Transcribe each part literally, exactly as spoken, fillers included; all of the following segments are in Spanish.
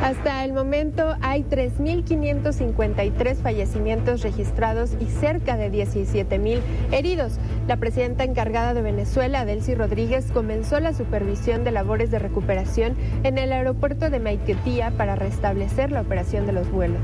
Hasta el momento hay tres mil quinientos cincuenta y tres fallecimientos registrados y cerca de diecisiete mil heridos. La presidenta encargada de Venezuela, Delcy Rodríguez, comenzó la supervisión de labores de recuperación en el aeropuerto de Maiquetía para restablecer la operación de los vuelos.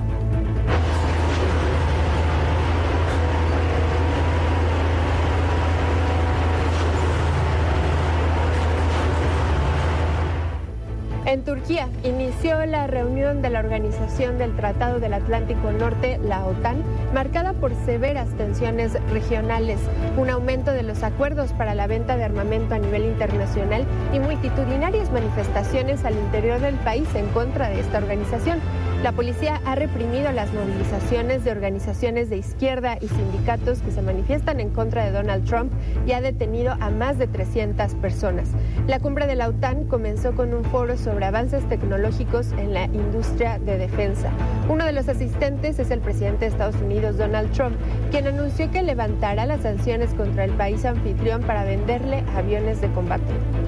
En Turquía inició la reunión de la Organización del Tratado del Atlántico Norte, la OTAN, marcada por severas tensiones regionales, un aumento de los acuerdos para la venta de armamento a nivel internacional y multitudinarias manifestaciones al interior del país en contra de esta organización. La policía ha reprimido las movilizaciones de organizaciones de izquierda y sindicatos que se manifiestan en contra de Donald Trump y ha detenido a más de trescientas personas. La cumbre de la OTAN comenzó con un foro sobre avances tecnológicos en la industria de defensa. Uno de los asistentes es el presidente de Estados Unidos, Donald Trump, quien anunció que levantará las sanciones contra el país anfitrión para venderle aviones de combate.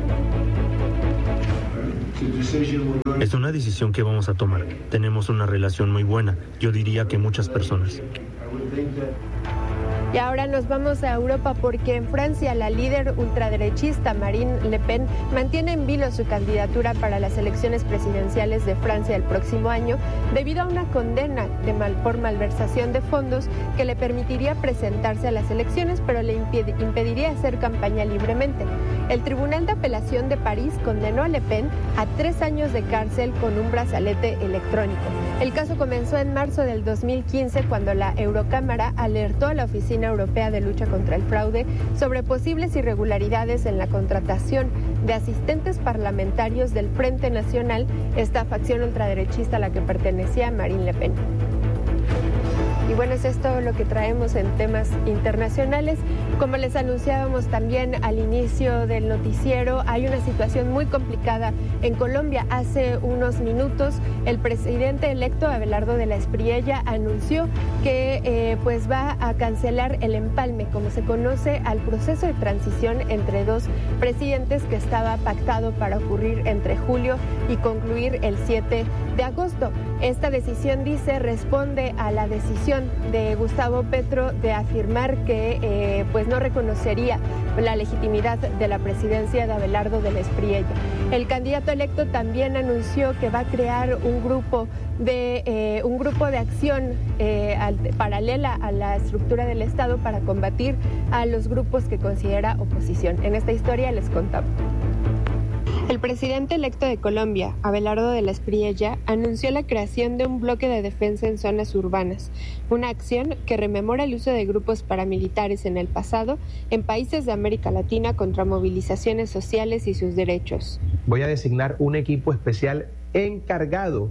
Es una decisión que vamos a tomar. Tenemos una relación muy buena, yo diría que muchas personas. Y ahora nos vamos a Europa porque en Francia la líder ultraderechista Marine Le Pen mantiene en vilo su candidatura para las elecciones presidenciales de Francia el próximo año debido a una condena de mal, por malversación de fondos que le permitiría presentarse a las elecciones pero le imped, impediría hacer campaña libremente. El Tribunal de Apelación de París condenó a Le Pen a tres años de cárcel con un brazalete electrónico. El caso comenzó en marzo del dos mil quince cuando la Eurocámara alertó a la Oficina Europea de Lucha contra el Fraude sobre posibles irregularidades en la contratación de asistentes parlamentarios del Frente Nacional, esta facción ultraderechista a la que pertenecía Marine Le Pen. Y bueno, es esto lo que traemos en temas internacionales. Como les anunciábamos también al inicio del noticiero, hay una situación muy complicada en Colombia. Hace unos minutos, el presidente electo, Abelardo de la Espriella, anunció que eh, pues va a cancelar el empalme, como se conoce, al proceso de transición entre dos presidentes que estaba pactado para ocurrir entre julio y concluir el siete de agosto. Esta decisión, dice, responde a la decisión de Gustavo Petro de afirmar que eh, pues no reconocería la legitimidad de la presidencia de Abelardo de la Espriella. El candidato electo también anunció que va a crear un grupo de eh, un grupo de acción eh, al, paralela a la estructura del Estado para combatir a los grupos que considera oposición. En esta historia les contamos. El presidente electo de Colombia, Abelardo de la Espriella, anunció la creación de un bloque de defensa en zonas urbanas, una acción que rememora el uso de grupos paramilitares en el pasado en países de América Latina contra movilizaciones sociales y sus derechos. Voy a designar un equipo especial encargado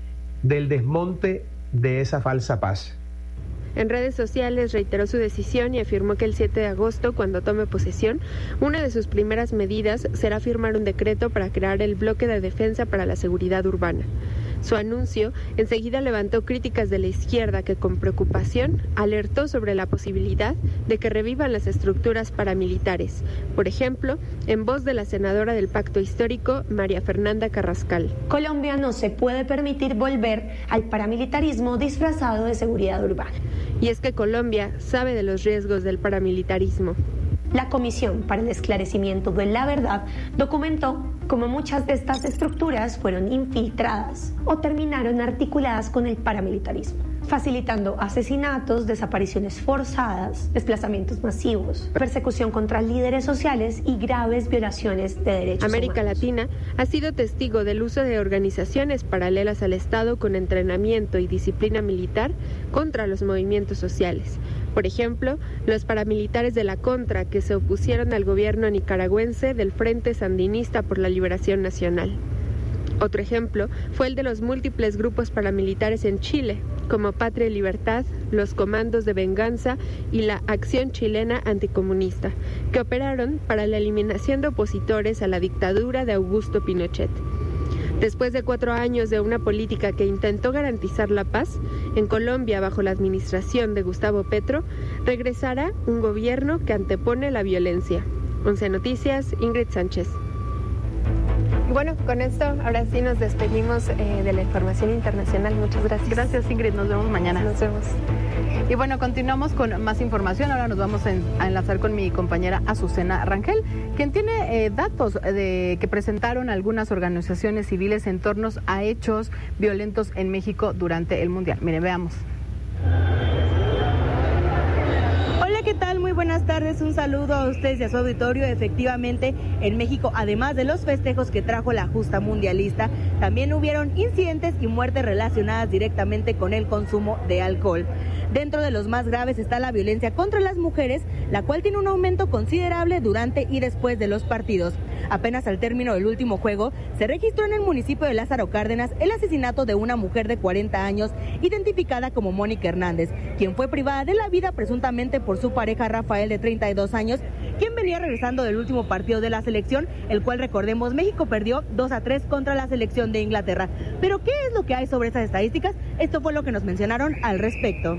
del desmonte de esa falsa paz. En redes sociales reiteró su decisión y afirmó que el siete de agosto, cuando tome posesión, una de sus primeras medidas será firmar un decreto para crear el bloque de defensa para la seguridad urbana. Su anuncio enseguida levantó críticas de la izquierda que con preocupación alertó sobre la posibilidad de que revivan las estructuras paramilitares, por ejemplo, en voz de la senadora del Pacto Histórico, María Fernanda Carrascal. Colombia no se puede permitir volver al paramilitarismo disfrazado de seguridad urbana. Y es que Colombia sabe de los riesgos del paramilitarismo. La Comisión para el Esclarecimiento de la Verdad documentó cómo muchas de estas estructuras fueron infiltradas o terminaron articuladas con el paramilitarismo, facilitando asesinatos, desapariciones forzadas, desplazamientos masivos, persecución contra líderes sociales y graves violaciones de derechos América humanos. Latina ha sido testigo del uso de organizaciones paralelas al Estado con entrenamiento y disciplina militar contra los movimientos sociales. Por ejemplo, los paramilitares de la Contra que se opusieron al gobierno nicaragüense del Frente Sandinista por la Liberación Nacional. Otro ejemplo fue el de los múltiples grupos paramilitares en Chile, como Patria y Libertad, los Comandos de Venganza y la Acción Chilena Anticomunista, que operaron para la eliminación de opositores a la dictadura de Augusto Pinochet. Después de cuatro años de una política que intentó garantizar la paz, en Colombia, bajo la administración de Gustavo Petro, regresará un gobierno que antepone la violencia. Once Noticias, Ingrid Sánchez. Bueno, con esto ahora sí nos despedimos eh, de la información internacional. Muchas gracias. Gracias, Ingrid. Nos vemos mañana. Nos vemos. Y bueno, continuamos con más información. Ahora nos vamos a enlazar con mi compañera Azucena Rangel, quien tiene eh, datos de que presentaron algunas organizaciones civiles en torno a hechos violentos en México durante el Mundial. Mire, veamos. ¿Qué tal? Muy buenas tardes, un saludo a ustedes y a su auditorio. Efectivamente, en México, además de los festejos que trajo la justa mundialista, también hubieron incidentes y muertes relacionadas directamente con el consumo de alcohol. Dentro de los más graves está la violencia contra las mujeres, la cual tiene un aumento considerable durante y después de los partidos. Apenas al término del último juego, se registró en el municipio de Lázaro Cárdenas el asesinato de una mujer de cuarenta años, identificada como Mónica Hernández, quien fue privada de la vida presuntamente por su pareja Rafael, de treinta y dos años, quien venía regresando del último partido de la selección, el cual, recordemos, México perdió dos a tres contra la selección de Inglaterra. Pero ¿qué es lo que hay sobre esas estadísticas? Esto fue lo que nos mencionaron al respecto.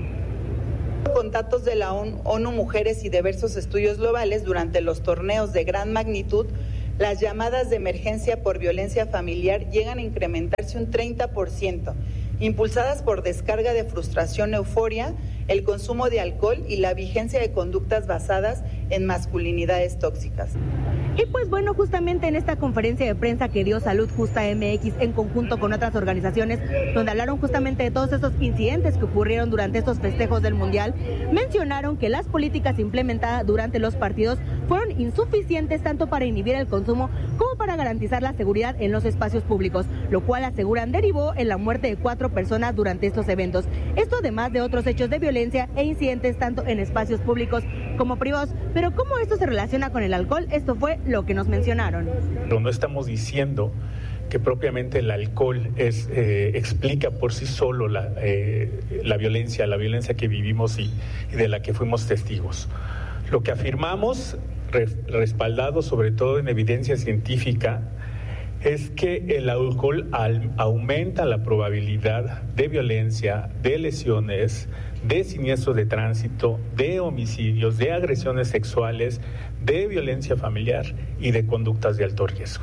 Con datos de la ONU Mujeres y diversos estudios globales, durante los torneos de gran magnitud, las llamadas de emergencia por violencia familiar llegan a incrementarse un treinta por ciento, impulsadas por descarga de frustración, euforia, el consumo de alcohol y la vigencia de conductas basadas en masculinidades tóxicas. Y pues bueno, justamente en esta conferencia de prensa que dio Salud Justa M X en conjunto con otras organizaciones, donde hablaron justamente de todos esos incidentes que ocurrieron durante estos festejos del Mundial, mencionaron que las políticas implementadas durante los partidos fueron insuficientes tanto para inhibir el consumo como para garantizar la seguridad en los espacios públicos, lo cual, aseguran, derivó en la muerte de cuatro personas durante estos eventos. Esto además de otros hechos de violencia e incidentes tanto en espacios públicos como privados. Pero ¿cómo esto se relaciona con el alcohol? Esto fue lo que nos mencionaron. Pero no estamos diciendo que propiamente el alcohol es eh, explica por sí solo la, eh, la violencia, la violencia que vivimos y, y de la que fuimos testigos. Lo que afirmamos, re, respaldado sobre todo en evidencia científica, es que el alcohol al, aumenta la probabilidad de violencia, de lesiones, de siniestros de tránsito, de homicidios, de agresiones sexuales, de violencia familiar y de conductas de alto riesgo.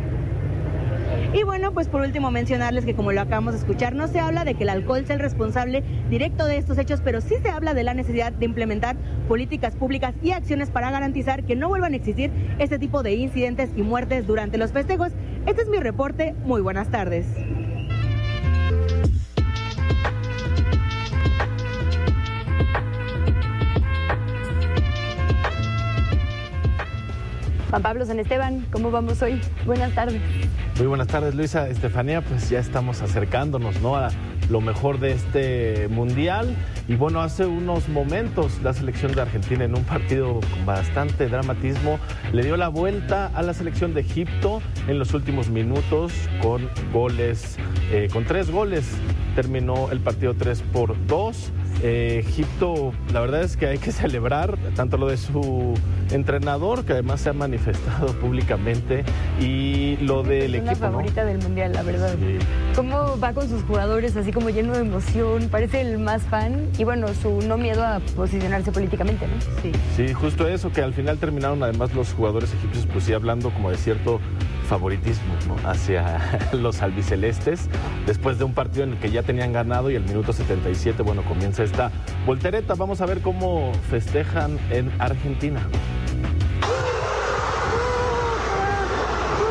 Y bueno, pues por último mencionarles que, como lo acabamos de escuchar, no se habla de que el alcohol sea el responsable directo de estos hechos, pero sí se habla de la necesidad de implementar políticas públicas y acciones para garantizar que no vuelvan a existir este tipo de incidentes y muertes durante los festejos. Este es mi reporte. Muy buenas tardes. Juan Pablo San Esteban, ¿cómo vamos hoy? Buenas tardes. Muy buenas tardes, Luisa. Estefanía, pues ya estamos acercándonos, ¿no?, a lo mejor de este mundial. Y bueno, hace unos momentos la selección de Argentina, en un partido con bastante dramatismo, le dio la vuelta a la selección de Egipto en los últimos minutos con goles, eh, con tres goles. Terminó el partido tres por dos. Eh, Egipto, la verdad es que hay que celebrar tanto lo de su entrenador, que además se ha manifestado públicamente, y lo del equipo. Es la favorita, ¿no?, del mundial, la verdad. Sí. ¿Cómo va con sus jugadores? Así como lleno de emoción, parece el más fan, y bueno, su no miedo a posicionarse políticamente, ¿no? Sí. Sí, justo eso, que al final terminaron además los jugadores egipcios, pues sí, hablando como de cierto favoritismo, ¿no?, hacia los albicelestes, después de un partido en el que ya tenían ganado, y el minuto setenta y siete, bueno, comienza esta voltereta. Vamos a ver cómo festejan en Argentina.